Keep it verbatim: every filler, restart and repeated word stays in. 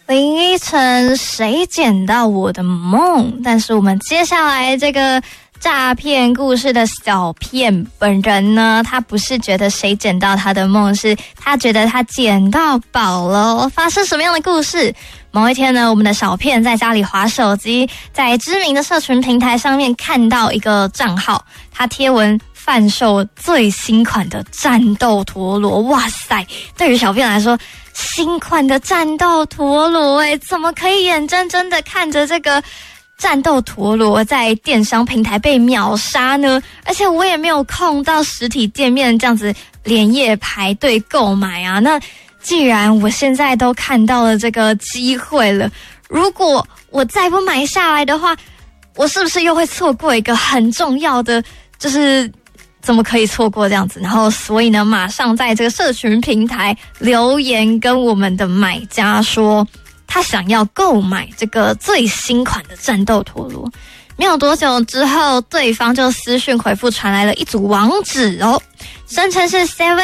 林依晨，谁捡到我的梦？但是我们接下来这个诈骗故事的小骗本人呢，他不是觉得谁捡到他的梦，是他觉得他捡到宝了。发生什么样的故事？某一天呢，我们的小骗在家里滑手机，在知名的社群平台上面看到一个账号，他贴文贩售最新款的战斗陀螺。哇塞，对于小骗来说，新款的战斗陀螺，诶，怎么可以眼睁睁的看着这个战斗陀螺在电商平台被秒杀呢？而且我也没有空到实体店面这样子连夜排队购买啊。那既然我现在都看到了这个机会了，如果我再不买下来的话，我是不是又会错过一个很重要的，就是怎么可以错过这样子？然后所以呢，马上在这个社群平台留言跟我们的买家说他想要购买这个最新款的战斗陀螺。没有多久之后，对方就私讯回复传来了一组网址哦，声称是 Seven